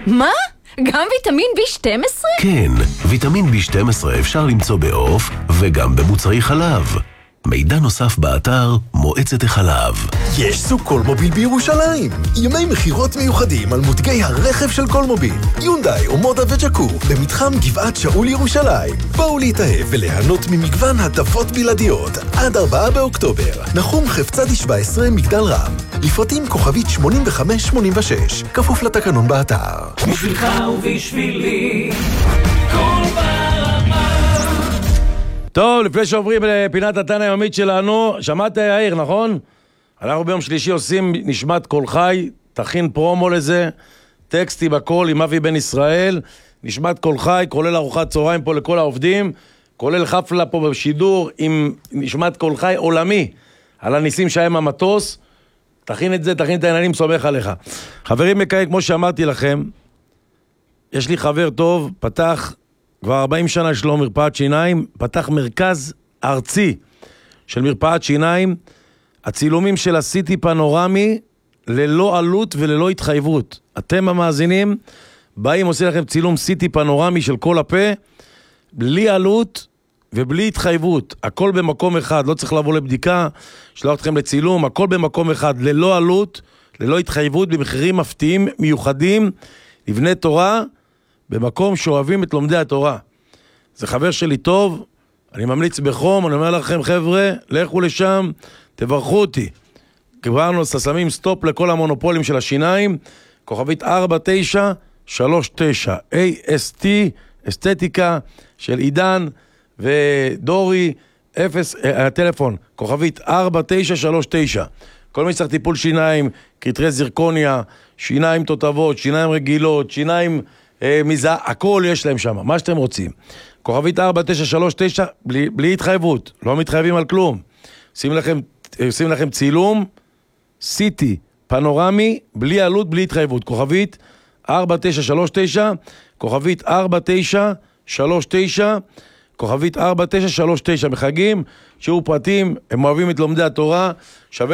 מה? גם ויטמין B12? כן, ויטמין B12 אפשר למצוא בעוף וגם במוצרי חלב. מידע נוסף באתר מועצת החלב. יש סוג קולמוביל בירושלים. ימי מחירות מיוחדים על מותגי הרכב של קולמוביל. יונדאי, אומודה וג'קור, במתחם גבעת שאול ירושלים. בואו להתאהב וליהנות ממגוון הטבות בלעדיות. עד 4 באוקטובר. נחום חפצדי 17, מגדל רם. לפרטים כוכבית 8586. כפוף לתקנון באתר. בשבילך ובשבילי, כל ברמה. טוב, לפני שעוברים לפינת התן היומית שלנו, שמעת יאיר, נכון? אנחנו ביום שלישי עושים נשמת כל חי, תכין פרומו לזה, טקסטי בכל עם אבי בן ישראל, נשמת כל חי, כולל ארוחת צהריים פה לכל העובדים, כולל חפלה פה בשידור עם נשמת כל חי עולמי, על הניסים שהיה עם המטוס, תכין את זה, תכין את העניינים, סומך עליך. חברים יקרים, כמו שאמרתי לכם, יש לי חבר טוב, פתח כבר 40 שנה שלו מרפאת שיניים, פתח מרכז ארצי של מרפאת שיניים, הצילומים של הסיטי פנורמי ללא עלות וללא התחייבות. אתם המאזינים, באים עושים לכם צילום סיטי פנורמי של כל הפה, בלי עלות ובלי התחייבות. הכל במקום אחד, לא צריך לבוא לבדיקה, שלוח אתכם לצילום, הכל במקום אחד, ללא עלות, ללא התחייבות, במחירים מפתיעים מיוחדים, לבני תורה, במקום שאוהבים את לומדי התורה. זה חבר שלי טוב, אני ממליץ בחום, אני אומר לכם חבר'ה, לכו לשם, תברכו אותי. כבר שמים סטופ לכל המונופולים של השיניים, כוכבית 4939, AST, אסתטיקה של עידן ודורי, הטלפון, כוכבית 4939. כל מי שצריך טיפול שיניים, קטרי זירקוניה, שיניים תותבות, שיניים רגילות, שיניים הכל יש להם שם, מה שאתם רוצים. כוכבית 4939, בלי התחייבות, לא מתחייבים על כלום. עושים לכם צילום, סיטי, פנורמי, בלי עלות, בלי התחייבות. כוכבית 4939, כוכבית 4939, כוכבית 4939, מחגים, שיעור פרטים, הם אוהבים את לומדי התורה, שווה